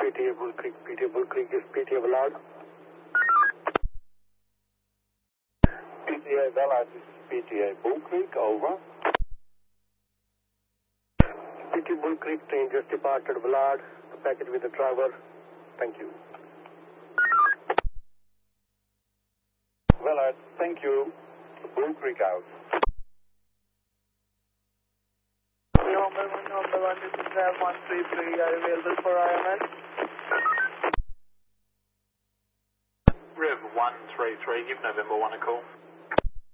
PTA Bull Creek is PTA Ballard. PTA Ballard, this is PTA Bull Creek, over. PTA Bull Creek train just departed Ballard, the package with the driver. Thank you. Ballard, thank you. Bull Creek out. Number 1, this is 133, are you available for IMS? Rev 133, give November 1 a call.